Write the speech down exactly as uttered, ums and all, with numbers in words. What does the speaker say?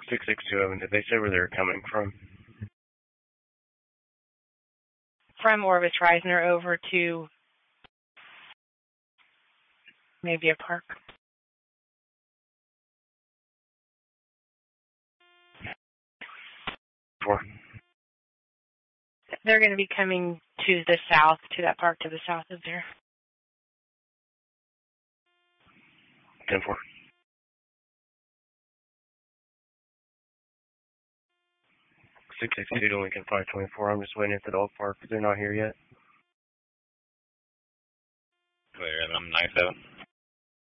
six six two Evan, did they say where they were coming from? From Orvis Reisner over to maybe a park. Four. They're going to be coming to the south, to that park to the south of there. ten four. six six two to Lincoln five twenty-four. I'm just waiting at the dog park. They're not here yet. Clear, I'm nine seven.